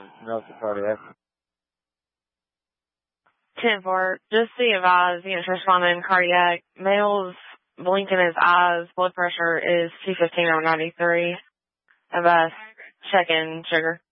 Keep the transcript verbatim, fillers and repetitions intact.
Nelson cardiac. ten four, just see advised, units responding cardiac. Male's blinking his eyes. Blood pressure is two fifteen over ninety-three. Advice, check in sugar.